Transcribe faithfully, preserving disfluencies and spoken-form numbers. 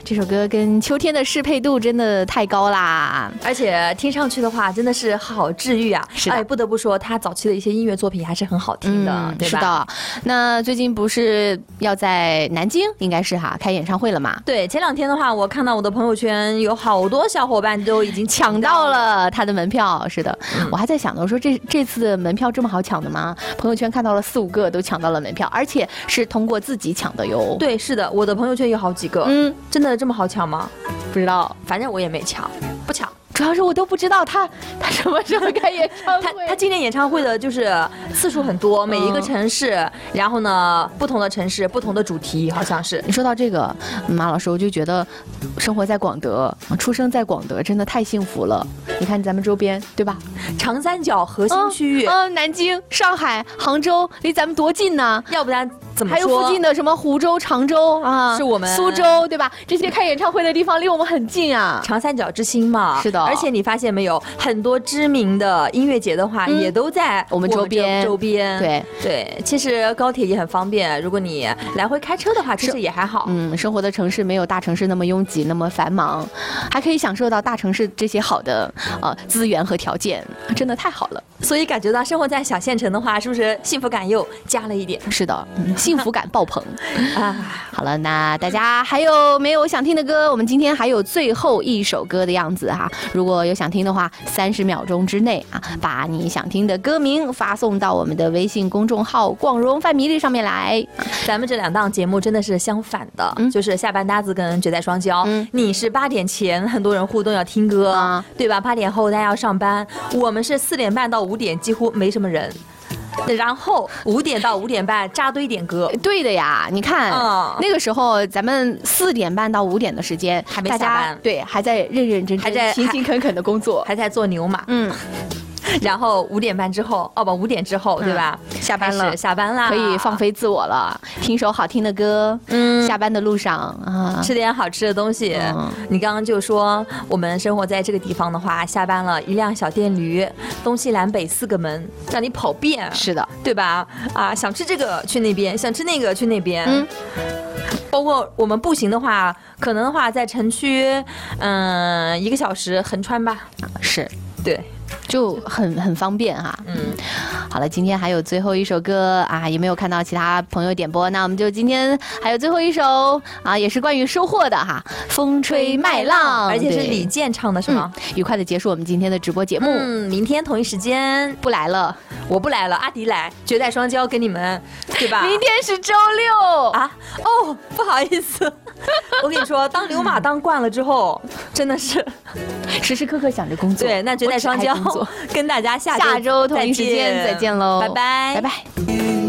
这首歌跟秋天的适配度真的太高啦， 而且听上去的话真的是好治愈啊！ 是的， 哎，不得不说他早期的一些音乐作品还是很好听的， 嗯、 对吧？ 是的。那最近不是要在南京，应该是哈开演唱会了嘛？ 对，前两天的话，我看到我的朋友圈有好多小伙伴都已经抢到了他的门票。是的， 嗯、 我还在想呢，我说这这次的门票这么好抢的吗？朋友圈看到了四五个都抢到了门票，而且是通过自己抢的哟。 对，是的，我的朋友圈有好几个。嗯，真的这么好抢吗？ 不知道， 反正我也没抢，不抢。 主要是我都不知道他他什么时候开演唱会。 他他今年演唱会的就是次数很多，每一个城市，嗯、然后呢不同的城市不同的主题，好像是。 你说到这个，马老师，我就觉得生活在广德，出生在广德，真的太幸福了。你看咱们周边，对吧？ 长三角核心区域， 嗯，嗯南京、上海、杭州，离咱们多近呢？ 要不然怎么说？ 还有附近的什么湖州、常州啊， 是我们苏州，对吧？这些开演唱会的地方离我们很近啊， 长三角之星嘛。 是的。 而且你发现没有，很多知名的音乐节的话，嗯、也都在我们周边。 周边， 对对。其实高铁也很方便，如果你来回开车的话，其实也还好。 嗯，生活的城市没有大城市那么拥挤，那么繁忙，还可以享受到大城市这些好的呃资源和条件，真的太好了。 所以感觉到生活在小县城的话，是不是幸福感又加了一点？ 是的，嗯、幸福感爆棚啊！好了，那大家还有没有想听的歌？我们今天还有最后一首歌的样子哈，如果有想听的话，三十秒钟之内啊，把你想听的歌名发送到我们的微信公众号“广荣饭迷日”上面来。 咱们这两档节目真的是相反的，嗯、就是下班搭子跟绝代双骄。嗯、你是八点前很多人互动要听歌，啊、对吧？八点后大家要上班，我们是四点半到五点几乎没什么人。然后五点到五点半扎堆点歌， 对的呀。你看、嗯、那个时候咱们四点半到五点的时间还没下班， 对，还在认认真真、 还在勤勤恳恳的工作， 还在做牛马。嗯。然后五点半之后，哦不，五点之后，对吧？ 嗯、下班了， 下班啦， 可以放飞自我了，听首好听的歌。嗯，下班的路上啊， 吃点好吃的东西。嗯、你刚刚就说我们生活在这个地方的话，下班了，一辆小电驴，东西南北四个门，让你跑遍。 是的， 对吧？啊，想吃这个去那边，想吃那个去那边。嗯。包括我们步行的话，可能的话在城区，嗯、呃，一个小时横穿吧。 是， 对。 就很很方便哈。嗯，好了，今天还有最后一首歌啊，也没有看到其他朋友点播，那我们就今天还有最后一首啊，也是关于收获的哈，风吹麦浪， 而且是李健唱的是吗？ 嗯、愉快的结束我们今天的直播节目。 嗯，明天同一时间不来了， 我不来了，阿迪来，绝代双骄跟你们，对吧？ 明天是周六啊，哦，不好意思，我跟你说，当牛马当惯了之后，真的是时时刻刻想着工作。 对，那绝代双骄跟大家下下周同一时间再见喽， 拜拜， 拜拜。